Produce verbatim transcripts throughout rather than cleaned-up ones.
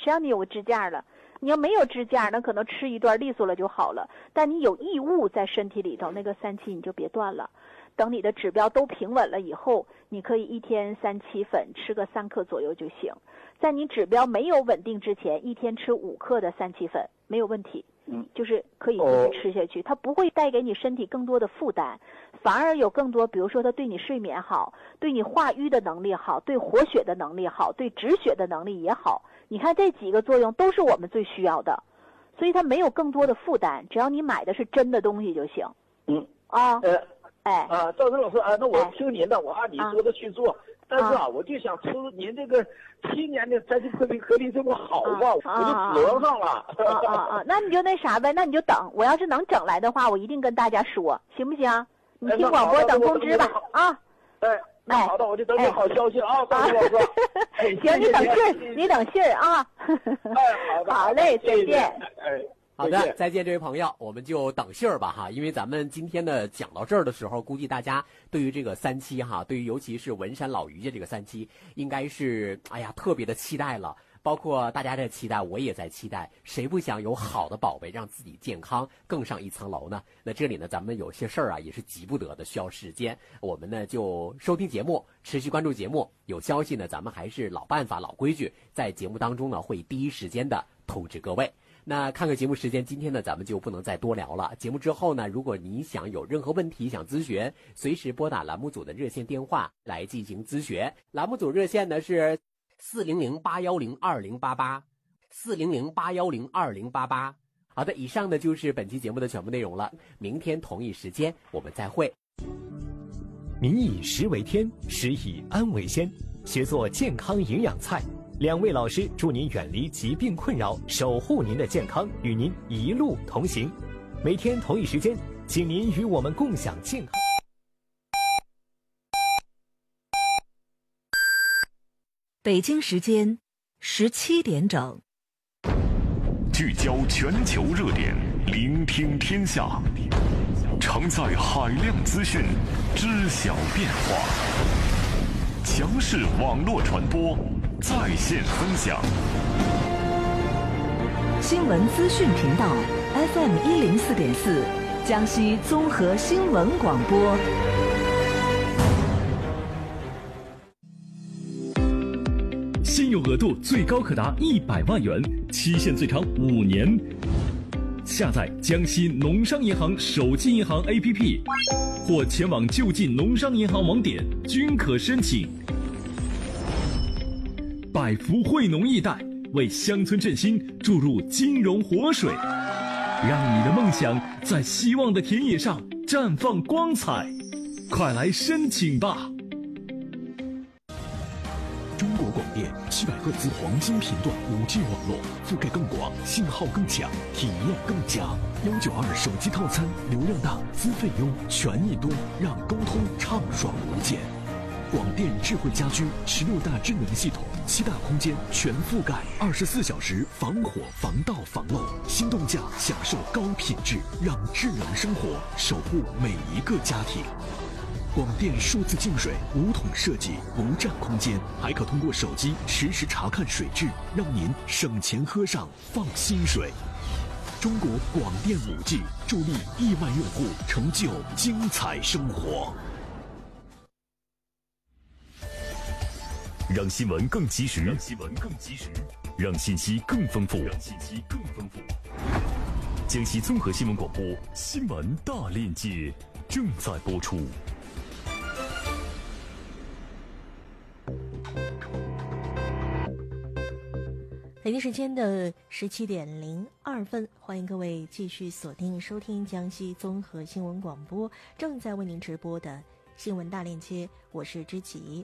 谁让你有个支架了？你要没有支架，那可能吃一段利索了就好了。但你有异物在身体里头，那个三七你就别断了。等你的指标都平稳了以后，你可以一天三七粉吃个三克左右就行。在你指标没有稳定之前，一天吃五克的三七粉没有问题。嗯，就是可以继续吃下去，它不会带给你身体更多的负担，反而有更多，比如说它对你睡眠好，对你化瘀的能力好，对活血的能力好，对止血的能力也好。你看这几个作用都是我们最需要的，所以它没有更多的负担，只要你买的是真的东西就行。 嗯啊， 呃， 哎啊，赵生老师啊，那我听您的，我按你说的去做。 啊但是啊，我就想吃您这个七年的三七颗粒颗粒这么好啊，我就指望上了。 啊啊啊！那你就那啥呗，那你就等。我要是能整来的话，我一定跟大家说，行不行？你听广播等通知吧。啊， 哎，那好的，我就等你好消息啊，赵老师。 行，你等信儿，你等信儿啊。 哎，好的， 好嘞，再见。 哎。 好的，再见，这位朋友，我们就等信儿吧哈，因为咱们今天呢讲到这儿的时候，估计大家对于这个三七哈，对于尤其是文山老于家这个三七，应该是哎呀特别的期待了。包括大家在期待，我也在期待，谁不想有好的宝贝让自己健康更上一层楼呢？那这里呢，咱们有些事儿啊也是急不得的，需要时间。我们呢就收听节目，持续关注节目，有消息呢，咱们还是老办法、老规矩，在节目当中呢会第一时间的通知各位。那看看节目时间，今天呢咱们就不能再多聊了。节目之后呢，如果你想有任何问题想咨询，随时拨打栏目组的热线电话来进行咨询。栏目组热线呢是四零零八幺零二零八八，四零零八幺零二零八八。好的，以上呢就是本期节目的全部内容了。明天同一时间我们再会。 民以食为天，食以安为先，学做健康营养菜。两位老师祝您远离疾病困扰，守护您的健康，与您一路同行。每天同一时间，请您与我们共享健康。 北京时间十七点整， 聚焦全球热点，聆听天下，承载海量资讯，知晓变化。强势网络传播，在线分享。 新闻资讯频道 F M 一零四点四，江西综合新闻广播。 信用额度最高可达一百万元，期限最长五年。下载江西农商银行手机银行 A P P， 或前往就近农商银行网点均可申请。百福惠农易贷为乡村振兴注入金融活水，让你的梦想在希望的田野上绽放光彩。快来申请吧！ 中国广电七百赫兹黄金频段 五 G 网络，覆盖更广，信号更强，体验更佳。幺九二手机套餐，流量大，资费优，权益多，让沟通畅爽无间。广电智慧家居十六大智能系统，七大空间全覆盖，二十四小时防火防盗防漏，心动价享受高品质，让智能生活守护每一个家庭。广电数字净水无桶设计，不占空间，还可通过手机实时查看水质，让您省钱喝上放心水。中国广电 五 G 助力亿万用户成就精彩生活。 让新闻更及时，让新闻更及时，让信息更丰富，让信息更丰富。江西综合新闻广播新闻大链接正在播出。 北京时间的十七点零二分，欢迎各位继续锁定收听江西综合新闻广播正在为您直播的新闻大链接，我是知己。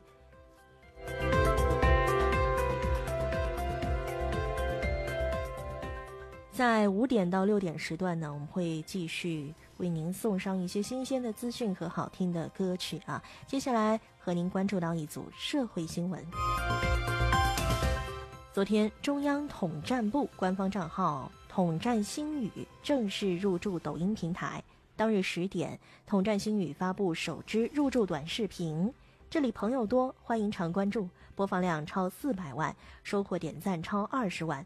在五点到六点时段呢，我们会继续为您送上一些新鲜的资讯和好听的歌曲啊。接下来和您关注到一组社会新闻。昨天，中央统战部官方账号统战星语正式入驻抖音平台。当日十点，统战星语发布首支入驻短视频，这里朋友多，欢迎常关注，播放量超四百万，收获点赞超二十万。